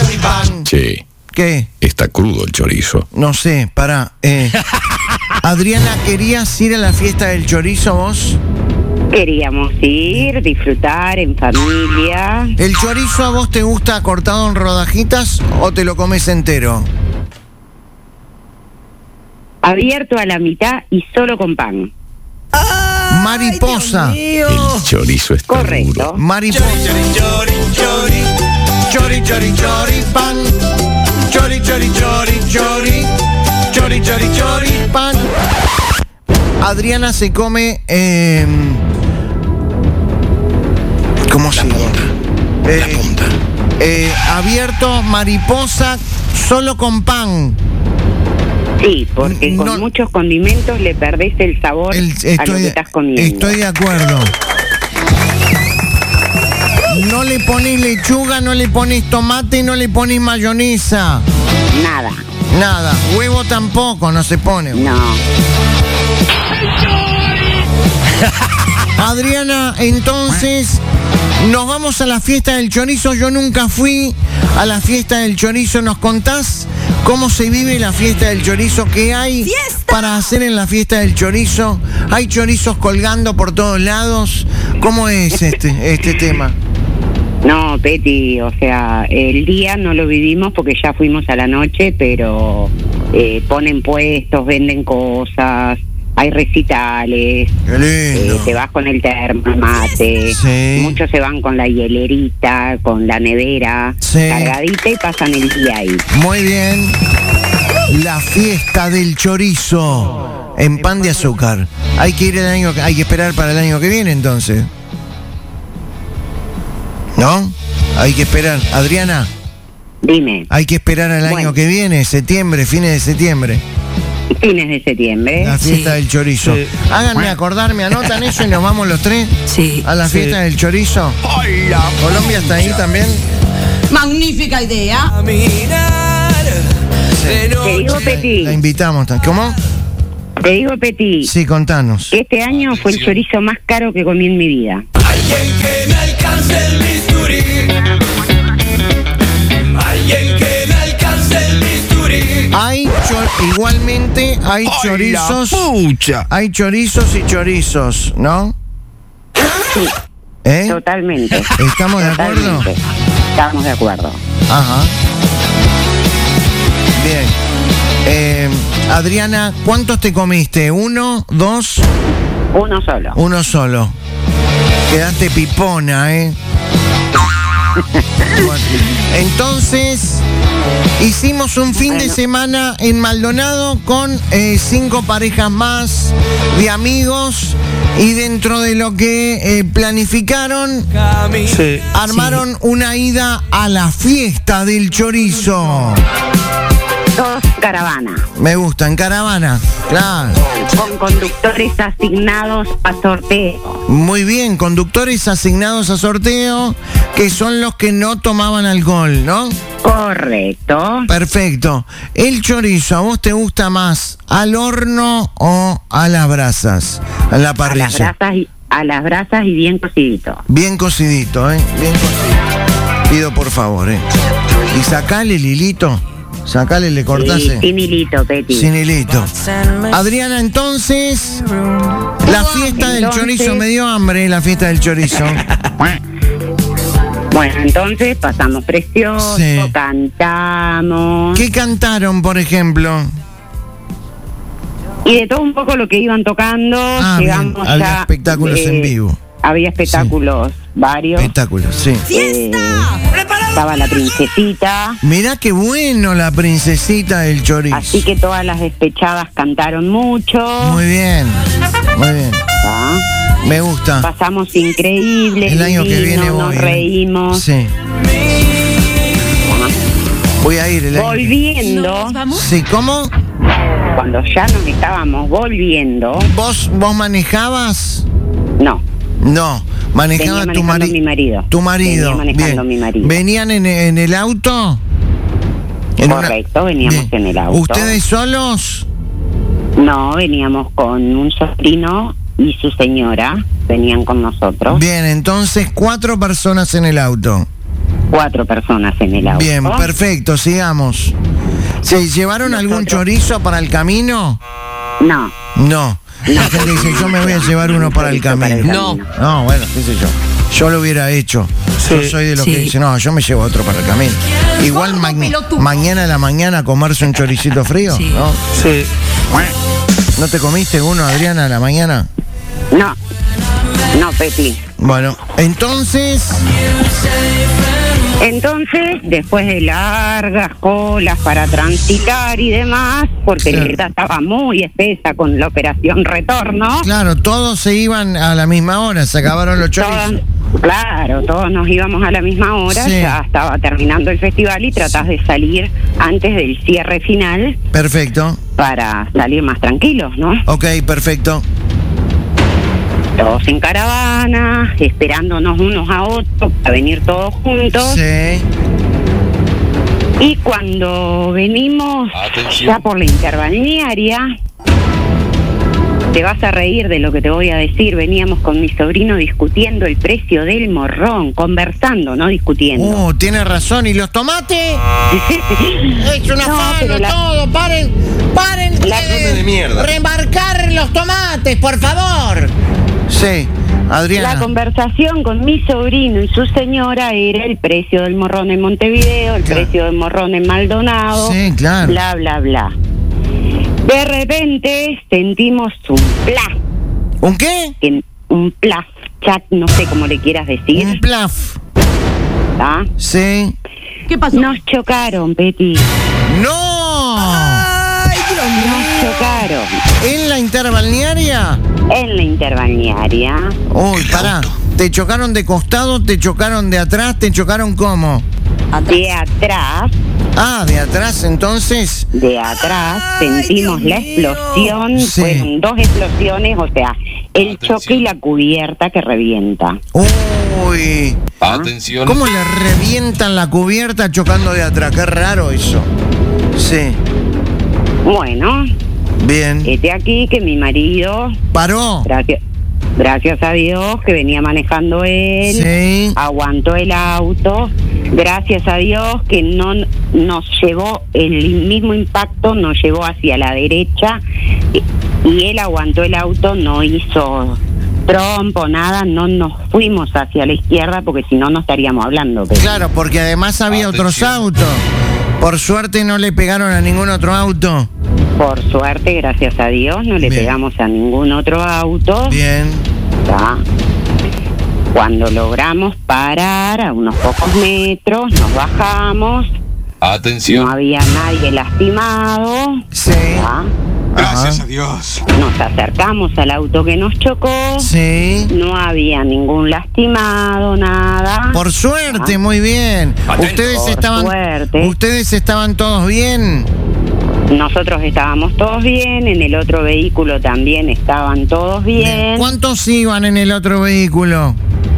choripán. Che, ¿Qué? está crudo el chorizo. No sé, pará. Adriana, ¿querías ir a la fiesta del chorizo vos? Queríamos ir, disfrutar en familia. ¿El chorizo a vos te gusta cortado en rodajitas o te lo comes entero? Abierto a la mitad y solo con pan. Mariposa. El chorizo está Correcto. duro. Mariposa. Chori, chori, chori, pan. Chori, chori, chori, chori. Chori, chori, chori, pan. Adriana se come... ¿Cómo se llama? La punta. Abierto, mariposa, solo con pan. Sí, porque No. con muchos condimentos le perdés el sabor a lo que estás comiendo. Estoy de acuerdo. No le pones lechuga, no le pones tomate, no le pones mayonesa. Nada, Nada. Huevo tampoco, no se pone. no. Adriana, entonces nos vamos a la fiesta del chorizo. Yo nunca fui a la fiesta del chorizo. ¿Nos contás cómo se vive la fiesta del chorizo? ¿Qué hay para hacer en la fiesta del chorizo? ¿Hay chorizos colgando por todos lados? ¿Cómo es este tema? No, Peti, o sea, el día no lo vivimos porque ya fuimos a la noche, pero ponen puestos, venden cosas, hay recitales, Qué lindo. te vas con el termo, mate, Sí. muchos se van con la hielerita, con la nevera, Sí. cargadita y pasan el día ahí. Muy bien. La fiesta del chorizo en Pan de Azúcar. Hay que hay que esperar para el año que viene entonces. ¿No? Hay que esperar. Adriana, Dime, hay que esperar al año Bueno. que viene, septiembre, fines de septiembre. fines de septiembre. La fiesta Sí. del chorizo. Sí. Háganme acordarme, anotan eso y nos vamos los tres Sí. a la Sí. fiesta del chorizo. Colombia está ahí también. Magnífica idea. Te digo, Peti, La invitamos. ¿Cómo? te digo, Peti, Sí, contanos. este año fue el chorizo más caro que comí en mi vida. Alguien que me alcance el bisturí. Alguien que me alcance el bisturí. Igualmente hay chorizos. ¡Pucha! Hay chorizos y chorizos, ¿no? Sí, ¿Eh? totalmente. ¿Estamos de acuerdo? Totalmente. Estamos de acuerdo. Ajá. Bien. Adriana, ¿cuántos te comiste? ¿Uno? ¿Dos? Uno solo. Uno solo. Quedaste pipona, ¿eh? Bueno, entonces, hicimos un fin de semana en Maldonado con 5 parejas más de amigos y dentro de lo que planificaron, Sí. armaron una ida a la fiesta del chorizo. Dos caravanas, Me gusta, en caravana, claro. con conductores asignados a sorteo. Muy bien, conductores asignados a sorteo, que son los que no tomaban alcohol, ¿no? Correcto. Perfecto. El chorizo, ¿a vos te gusta más al horno o a las brasas? A la parrilla. A las brasas y bien cocidito. Bien cocidito, ¿eh? Bien cocidito. Pido por favor, ¿eh? Y sacale, Lilito. Sacale, le cortase. Sin hilito, Peti. Sin hilito. Adriana, entonces, la fiesta del Entonces- chorizo, me dio hambre la fiesta del chorizo. Bueno, entonces pasamos precioso, Sí. cantamos. ¿Qué cantaron, por ejemplo? Y de todo un poco lo que iban tocando, llegamos bien. Había ya, espectáculos en vivo. Había espectáculos varios. Espectáculos, sí. Estaba la princesita. Mirá qué bueno la princesita del chorizo. Así que todas las despechadas cantaron mucho. Muy bien, muy bien. ¿Ah? Me gusta. Pasamos increíble. El año que divino, viene voy. nos reímos. Sí. Voy a ir el año. Volviendo, Sí, ¿cómo? cuando ya nos estábamos volviendo, ¿Vos manejabas? no, No, manejaba venía tu manejando mi marido. Tu marido. Venía manejando Bien. mi marido. ¿Venían en el auto? Correcto, veníamos Bien. en el auto. ¿Ustedes solos? No, veníamos con un sobrino y su señora, venían con nosotros. Bien, entonces 4 personas en el auto. 4 personas en el auto. Bien, perfecto, sigamos. ¿Se llevaron algún chorizo para el camino? No. No. La gente dice, yo me voy a llevar uno para el camino. No, bueno, qué sé yo. Yo lo hubiera hecho. Sí. Yo soy de los que dice, no, yo me llevo otro para el camino. Igual mañana a la mañana comerse un choricito frío, Sí. ¿no? Sí. ¿No te comiste uno, Adriana, a la mañana? No. No, Peti. Bueno, entonces, después de largas colas para transitar y demás, porque Claro. la verdad estaba muy espesa con la operación retorno, claro, todos se iban a la misma hora, se acabaron los chorizos. todos nos íbamos a la misma hora, Sí. ya estaba terminando el festival y tratás de salir antes del cierre final Perfecto. para salir más tranquilos, ¿no? Ok, perfecto. Todos en caravana, esperándonos unos a otros para venir todos juntos. Sí. Y cuando venimos ya por la interbalnearia, te vas a reír de lo que te voy a decir. Veníamos con mi sobrino discutiendo el precio del morrón, conversando, no discutiendo. Tiene razón. ¿Y los tomates? Es una No, afano pero todo. Paren de mierda. remarcar los tomates, por favor. Sí, Adriana. La conversación con mi sobrino y su señora era el precio del morrón en Montevideo, el Claro. precio del morrón en Maldonado, Sí, claro. bla, bla, bla. De repente sentimos un plaf, ¿Un qué? un plaf, chat, no sé cómo le quieras decir, Un plaf. ¿tá? Sí. ¿Qué pasó? Nos chocaron, Peti, ¡No! Ay, Dios mío. nos chocaron ¿En la interbalnearia? en la interbalnearia. Uy, pará. ¿Te chocaron de costado? ¿Te chocaron de atrás? ¿Te chocaron cómo? De atrás, Ah, de atrás, entonces. sentimos la explosión, Sí. fueron 2 explosiones, o sea, el choque y la cubierta que revienta. Uy. Atención. ¿Cómo le revientan la cubierta chocando de atrás? Qué raro eso. Sí. Bueno, Bien. este aquí que mi marido, Paró. gracias a Dios que venía manejando él, Sí. aguantó el auto, gracias a Dios que no nos llevó, el mismo impacto nos llevó hacia la derecha y él aguantó el auto, no hizo trompo, nada, no nos fuimos hacia la izquierda porque si no, no estaríamos hablando. Pero Claro, porque además había otros autos. Por suerte no le pegaron a ningún otro auto. por suerte, gracias a Dios, no le Bien. pegamos a ningún otro auto. Bien. ¿tá? Cuando logramos parar a unos pocos metros, nos bajamos, no Atención. había nadie lastimado. Sí. ¿tá? Gracias a Dios. Nos acercamos al auto que nos chocó, Sí. no había ningún lastimado, nada. Por suerte, muy bien. Ustedes Por estaban. suerte. Ustedes estaban todos bien. Nosotros estábamos todos bien, en el otro vehículo también estaban todos bien. ¿Cuántos iban en el otro vehículo?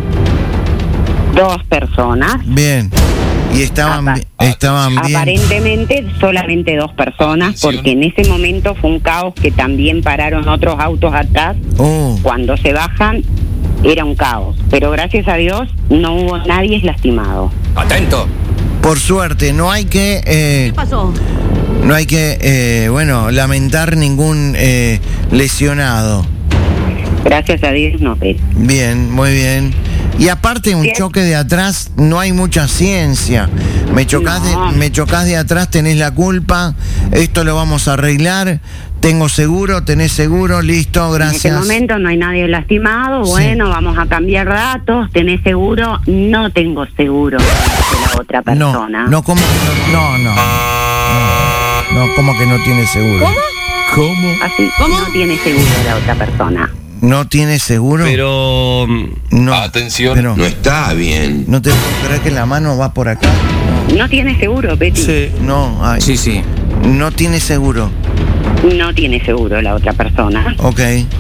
2 personas. Bien. Y estaban bien. Aparentemente solamente 2 personas, Atención. porque en ese momento fue un caos que también pararon otros autos atrás. Cuando se bajan era un caos, pero gracias a Dios no hubo nadie lastimado. Atento. Por suerte, no hay que. ¿Qué pasó? No hay que, lamentar ningún lesionado. Gracias a Dios no, pero Bien, muy bien. Y aparte, un Bien. choque de atrás, no hay mucha ciencia. Me chocás, No. me chocás de atrás, tenés la culpa. Esto lo vamos a arreglar. Tengo seguro, tenés seguro, listo, en este gracias. momento no hay nadie lastimado. Sí. Bueno, vamos a cambiar datos. ¿Tenés seguro? No tengo seguro de la otra persona. No, ¿cómo que no? No, ¿cómo que no tiene seguro? ¿Cómo? Así, ¿Cómo? no tiene seguro la otra persona. ¿No tiene seguro? Pero. No. Atención. Pero- No está bien. ¿No te puedo creer que la mano va por acá? No tiene seguro, Betty. Sí. No, ay. sí. No tiene seguro. No tiene seguro la otra persona. Ok.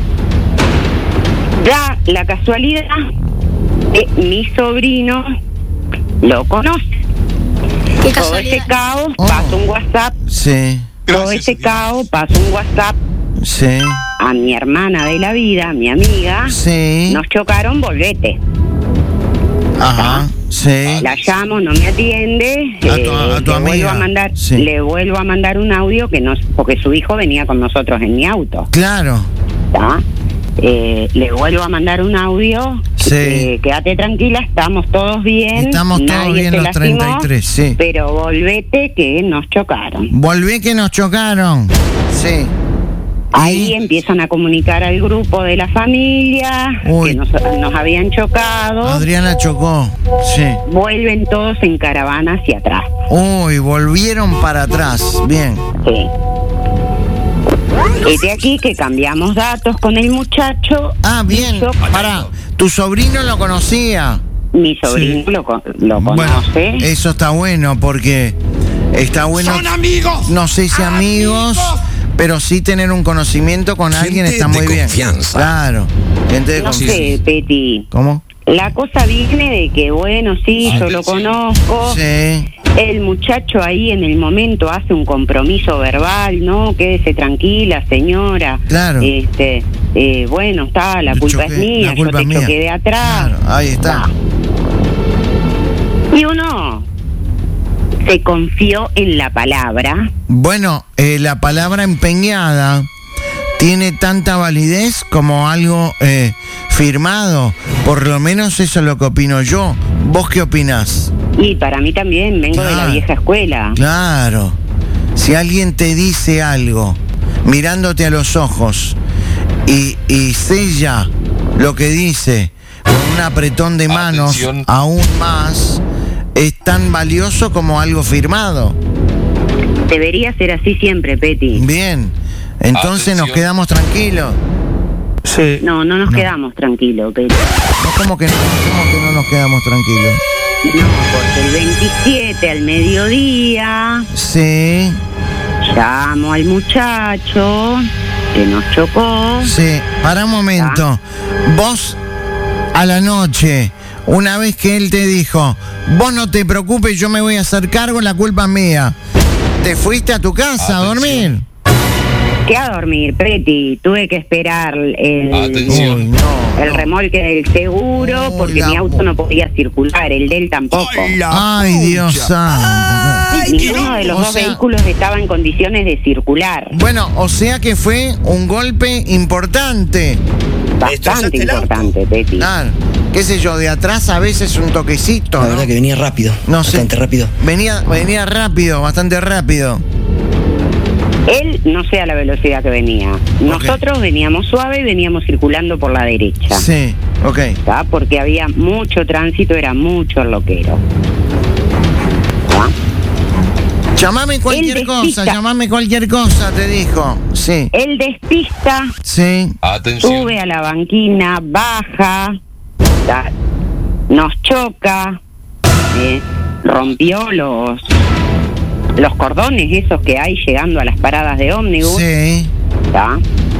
Da la casualidad de mi sobrino lo conoce. ¿Qué Todo ese casualidad? caos Oh. pasa un WhatsApp. Sí, Todo ese caos pasa un WhatsApp sí, a mi hermana de la vida, mi amiga. sí. Nos chocaron, volvete. Ajá, sí. La llamo, no me atiende. A tu amiga. Sí. Le vuelvo a mandar un audio porque su hijo venía con nosotros en mi auto. Claro. ¿Tá? Le vuelvo a mandar un audio. Sí. Quédate tranquila, estamos todos bien. Estamos todos nadie bien se los lastimó, 33, sí. Pero volvete que nos chocaron. Volví que nos chocaron. Sí. Ahí empiezan a comunicar al grupo de la familia Uy. que nos habían chocado. Adriana chocó. Sí. Vuelven todos en caravana hacia atrás. Uy, volvieron para atrás. Bien. Sí. Es de aquí que cambiamos datos con el muchacho. Ah, bien. Pará, tu sobrino lo conocía. Mi sobrino Sí. lo Bueno, conoce. eso está bueno porque está bueno. ¡Son amigos! No sé si amigos, pero sí tener un conocimiento con alguien Gente está muy de bien. confianza. Claro. Gente de No confianza. sé, Peti. ¿Cómo? La cosa viene de que, bueno, sí, yo lo conozco. Sí. El muchacho ahí en el momento hace un compromiso verbal, ¿no? Quédese tranquila, señora. Claro. Bueno, está, la Yo culpa choqué, es mía, la culpa yo es te mía. choqué de atrás. Claro, ahí está. Y uno se confió en la palabra. Bueno, la palabra empeñada tiene tanta validez como algo firmado. Por lo menos eso es lo que opino yo. ¿Vos qué opinás? Y para mí también, vengo de la Claro. vieja escuela. Claro. Si alguien te dice algo, mirándote a los ojos, y sella lo que dice con un apretón de manos, Atención. aún más, es tan valioso como algo firmado. Debería ser así siempre, Peti. Bien. Entonces nos Atención. quedamos tranquilos. Sí. No nos quedamos tranquilos, Peti. No, ¿cómo que no nos quedamos tranquilos? No, porque el 27 al mediodía Sí, llamo al muchacho que nos chocó. sí. Para un momento. Vos, a la noche, una vez que él te dijo, vos no te preocupes, yo me voy a hacer cargo, la culpa es mía. ¿Te fuiste a tu casa a dormir? ¿Qué a dormir, Peti? Tuve que esperar Atención. Uy, no. el remolque del seguro porque Uy, mi la auto no podía circular, el de él tampoco. Ay, Dios santo. Ninguno de los O dos sea- vehículos estaba en condiciones de circular. Bueno, o sea que fue un golpe importante. Bastante importante, Peti. Claro, qué sé yo, de atrás a veces un toquecito, La ¿no? verdad que venía rápido. No sé. Bastante rápido. Venía rápido, bastante rápido. Él no sé a la velocidad que venía. Nosotros veníamos suave y veníamos circulando por la derecha. Sí, ok. ¿Tá? Porque había mucho tránsito, era mucho el loquero. ¿Tá? Llamame cualquier Él cosa, despista. llamame cualquier cosa, te dijo. Sí, Él despista, sí. Atención. sube a la banquina, baja, ¿tá? Nos choca, rompió los cordones esos que hay llegando a las paradas de ómnibus. Sí, ¿Tá?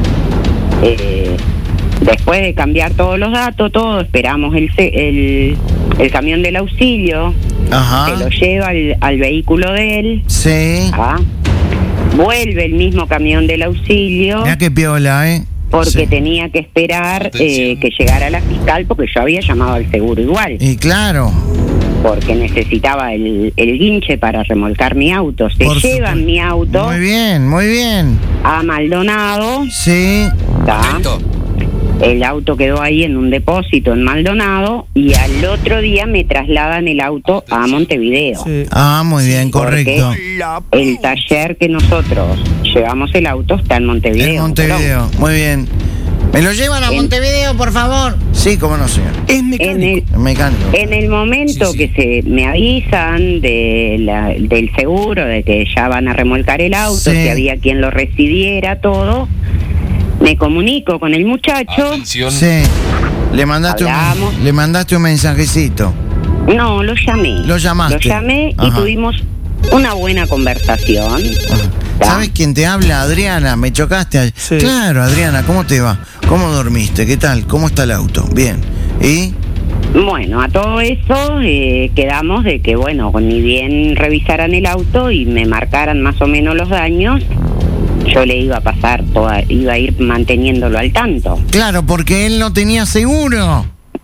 Después de cambiar todos los datos, todo, esperamos el camión del auxilio, ajá. se lo lleva al vehículo de él, Sí. ¿tá? Vuelve el mismo camión del auxilio Mira qué piola, ¿eh? porque Sí. tenía que esperar Atención. que llegara la fiscal porque yo había llamado al seguro igual, Y claro, porque necesitaba el guinche para remolcar mi auto. Se por llevan supuesto. mi auto Muy bien, muy bien. a Maldonado, Sí, ¿tá? Atento. El auto quedó ahí en un depósito en Maldonado y al otro día me trasladan el auto a Montevideo. Sí. ah, muy bien, correcto. El taller que nosotros llevamos el auto está en Montevideo. En Montevideo, muy bien. ¿Me lo llevan a En- Montevideo, por favor? Sí, cómo no, señor. Es En mecánico. el, Mecánico. en el momento Sí, sí. que me avisan del seguro, de que ya van a remolcar el auto, Sí. si había quien lo recibiera, todo, me comunico con el muchacho. Atención. Sí. Le mandaste Hablamos. le mandaste un mensajecito. No, lo llamé. Lo llamaste. Lo llamé y Ajá. tuvimos una buena conversación. ¿Tá? ¿Sabes quién te habla? Adriana, me chocaste. Sí. Claro, Adriana, ¿cómo te va? ¿Cómo dormiste? ¿Qué tal? ¿Cómo está el auto? Bien. ¿Y? Bueno, a todo eso quedamos de que, bueno, ni bien revisaran el auto y me marcaran más o menos los daños, yo le iba a pasar iba a ir manteniéndolo al tanto. Claro, porque él no tenía seguro.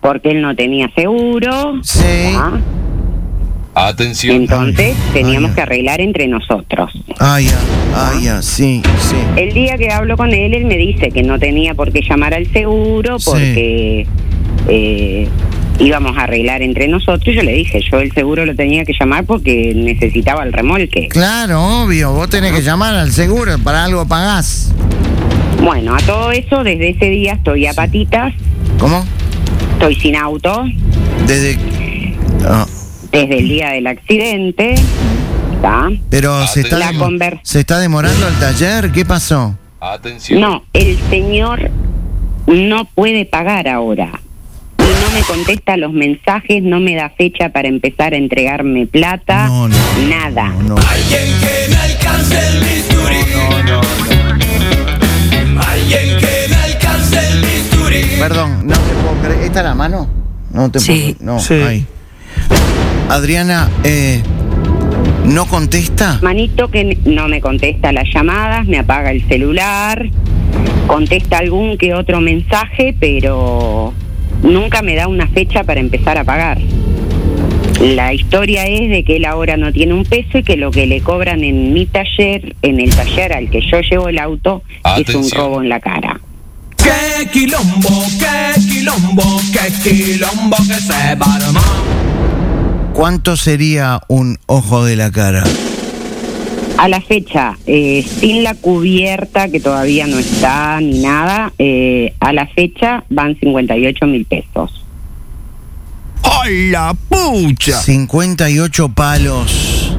porque él no tenía seguro. Sí. ¿tá? Atención. Entonces teníamos ya. que arreglar entre nosotros. Ya, sí. El día que hablo con él me dice que no tenía por qué llamar al seguro Sí. porque íbamos a arreglar entre nosotros. Y yo le dije, yo el seguro lo tenía que llamar porque necesitaba el remolque. Claro, obvio, vos tenés que llamar al seguro, para algo pagás. Bueno, a todo eso, desde ese día estoy a patitas, ¿Cómo? estoy sin auto, Desde... ah, desde el día del accidente. ¿tá? pero se está, La se está demorando el taller, ¿qué pasó? Atención. No, el señor no puede pagar ahora. Y no me contesta los mensajes, no me da fecha para empezar a entregarme plata, No. nada. No. Alguien que me alcance el bisturí. Alguien que me alcance el bisturí. Perdón, no te puedo creer. ¿Esta es la mano? No te Sí. puedo. No, Sí. ahí. Adriana, ¿no contesta? Manito que no me contesta las llamadas, me apaga el celular, contesta algún que otro mensaje, pero nunca me da una fecha para empezar a pagar. La historia es de que él ahora no tiene un peso y que lo que le cobran en mi taller, en el taller al que yo llevo el auto, es un Atención. robo en la cara. Qué quilombo, qué quilombo, qué quilombo que se va a armar. ¿Cuánto sería un ojo de la cara? A la fecha, sin la cubierta, que todavía no está ni nada, a la fecha van 58.000 pesos. ¡Ay, la pucha! 58 palos.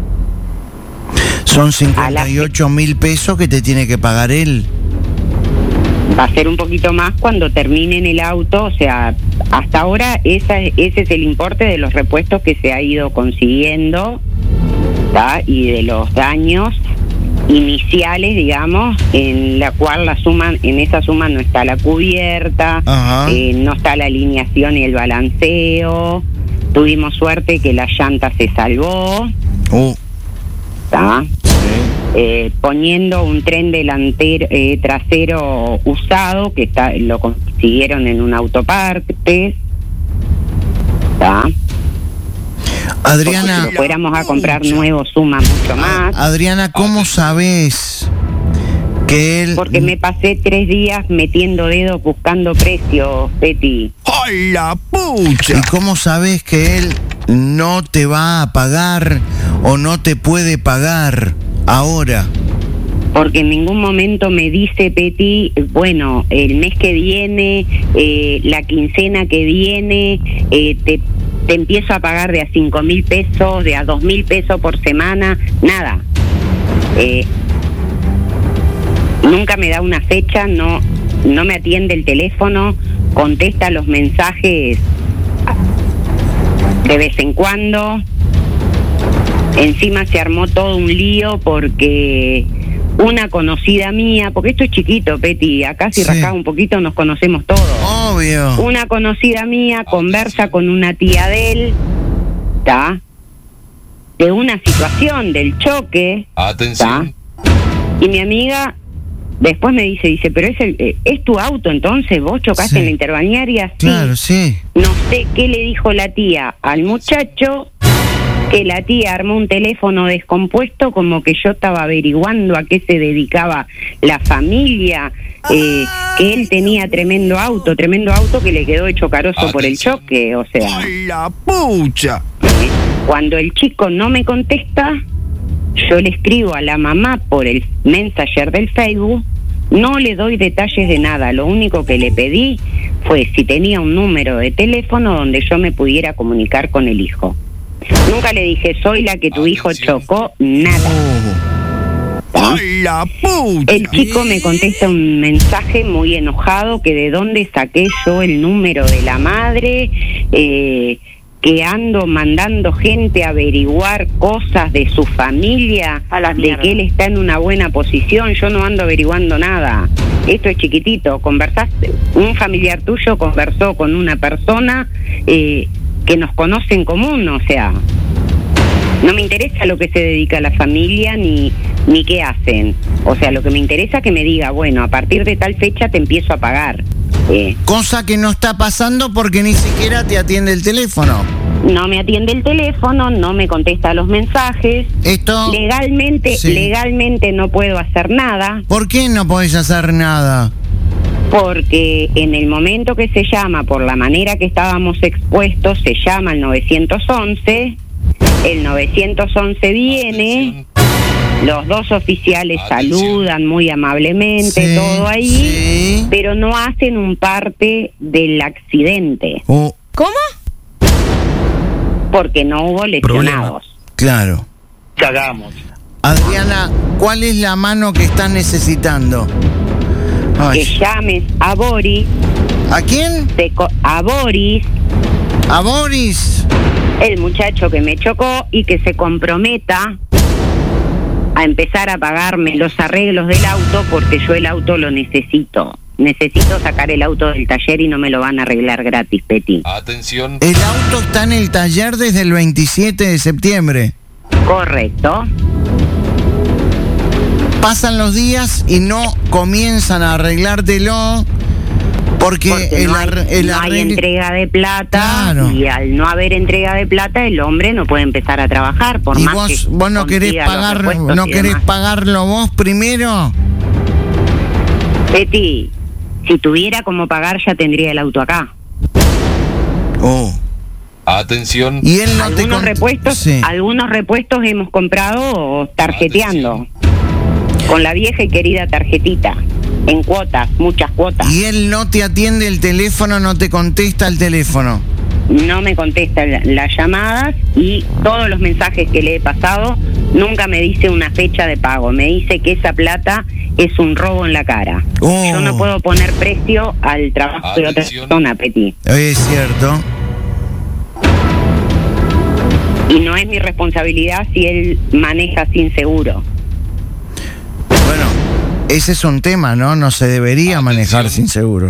Son 58.000 pesos que te tiene que pagar él. Va a ser un poquito más cuando terminen el auto, o sea, hasta ahora ese es el importe de los repuestos que se ha ido consiguiendo, ¿tá? Y de los daños iniciales, digamos, en la cual en esa suma no está la cubierta, Ajá. no está la alineación y el balanceo. Tuvimos suerte que la llanta se salvó, ¿tá? Poniendo un tren delantero trasero usado que lo consiguieron en un autopartes, ¿tá? Adriana, Porque si fuéramos a comprar nuevo suma mucho más. Adriana, ¿cómo sabes que él... Porque me pasé 3 días metiendo dedos buscando precios, Betty. ¡Ay, la pucha! ¿Y cómo sabes que él no te va a pagar o no te puede pagar ahora? Porque en ningún momento me dice Betty, bueno, el mes que viene, la quincena que viene, te empiezo a pagar de a 5.000 pesos, de a 2.000 pesos por semana, nada. Nunca me da una fecha, no me atiende el teléfono, contesta los mensajes de vez en cuando. Encima se armó todo un lío porque una conocida mía, porque esto es chiquito, Peti, acá si Sí. rascás un poquito nos conocemos todos. Obvio. Una conocida mía conversa con una tía de él, ¿tá? De una situación, del choque, Atención. y mi amiga después me dice, pero es tu auto entonces, vos chocaste Sí. en la interbañaria. Sí. Claro, sí. No sé qué le dijo la tía al muchacho, que la tía armó un teléfono descompuesto, como que yo estaba averiguando a qué se dedicaba la familia, que él tenía tremendo auto que le quedó hecho carozo por el Atención. choque, o sea. ¡Ay, la pucha! Cuando el chico no me contesta, yo le escribo a la mamá por el Messenger del Facebook, no le doy detalles de nada, lo único que le pedí fue si tenía un número de teléfono donde yo me pudiera comunicar con el hijo. Nunca le dije, soy la que tu hijo Atención. chocó, nada. ¿tá? ¡Ay, la pucha! El chico me contesta un mensaje muy enojado, que de dónde saqué yo el número de la madre, que ando mandando gente a averiguar cosas de su familia, A la de mierda. que él está en una buena posición. Yo no ando averiguando nada. Esto es chiquitito. Conversaste, un familiar tuyo conversó con una persona que nos conoce en común, o sea, no me interesa lo que se dedica a la familia ni qué hacen. O sea, lo que me interesa es que me diga, bueno, a partir de tal fecha te empiezo a pagar. Cosa que no está pasando porque ni siquiera te atiende el teléfono. No me atiende el teléfono, no me contesta los mensajes. Esto... Legalmente, Sí. legalmente no puedo hacer nada. ¿Por qué no podés hacer nada? Porque en el momento que se llama, por la manera que estábamos expuestos, se llama el 911, el 911 viene, los dos oficiales Atención. saludan muy amablemente, Sí, todo ahí, sí. pero no hacen un parte del accidente, Oh, ¿Cómo? porque no hubo lesionados. claro. Cagamos. Adriana, ¿cuál es la mano que estás necesitando? Ay. Que llames a Boris, ¿A quién? a Boris, A Boris. el muchacho que me chocó, y que se comprometa a empezar a pagarme los arreglos del auto, porque yo el auto lo necesito. Necesito sacar el auto del taller y no me lo van a arreglar gratis, Peti. Atención. El auto está en el taller desde el 27 de septiembre. Correcto. Pasan los días y no comienzan a arreglártelo porque, Porque no hay arreglo- entrega de plata, Claro. y al no haber entrega de plata, el hombre no puede empezar a trabajar, por y más vos, que vos no querés consiga los pagar, repuestos no y querés demás. pagarlo vos primero. Peti, si tuviera como pagar, ya tendría el auto acá. Oh. Atención. Y él no te Algunos repuestos, Sí. algunos repuestos hemos comprado tarjeteando, con la vieja y querida tarjetita, en cuotas, muchas cuotas. Y él no te atiende el teléfono, no te contesta el teléfono. No me contesta las llamadas, y todos los mensajes que le he pasado, nunca me dice una fecha de pago. Me dice que esa plata es un robo en la cara. Oh. Yo no puedo poner precio al trabajo de otra Atención. persona, Peti. Es cierto. Y no es mi responsabilidad si él maneja sin seguro. Bueno, ese es un tema, ¿no? No se debería manejar sin seguro.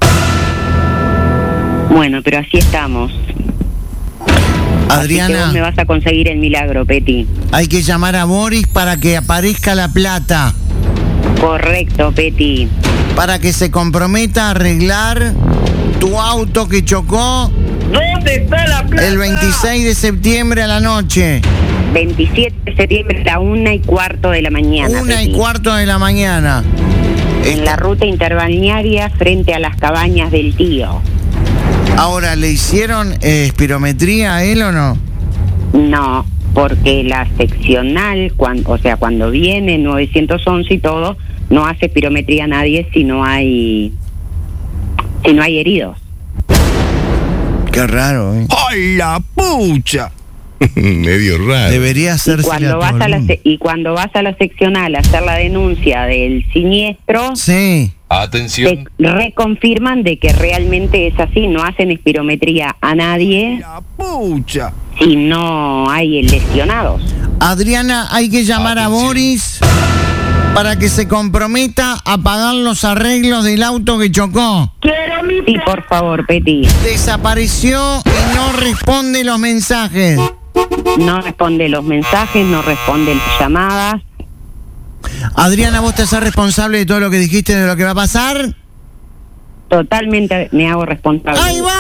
Bueno, pero así estamos. Así que Adriana, vos me vas a conseguir el milagro, Peti. hay que llamar a Boris para que aparezca la plata, Correcto, Peti. para que se comprometa a arreglar tu auto que chocó ¿Dónde está la plata? el 26 de septiembre a la noche, 27 de septiembre a la 1:15 de la mañana. 1:15 de la mañana. En la ruta interbalnearia frente a las cabañas del tío. Ahora, ¿le hicieron espirometría a él o no? No, porque la seccional, cuando viene 911 y todo, no hace espirometría a nadie si no hay heridos. Qué raro, ¿eh? ¡Ay, la pucha! Medio raro. Debería Y hacerse cuando vas a la seccional a hacer la denuncia del siniestro, Sí. te Atención. reconfirman de que realmente es así. No hacen espirometría a nadie ¡La pucha! si no hay lesionados. Adriana, hay que llamar a Atención. Boris para que se comprometa a pagar los arreglos del auto que chocó. Sí, por favor, Peti. Desapareció y no responde los mensajes. No responde los mensajes, no responde las llamadas. Adriana, ¿vos te haces responsable de todo lo que dijiste, de lo que va a pasar? Totalmente me hago responsable. ¡Ahí va!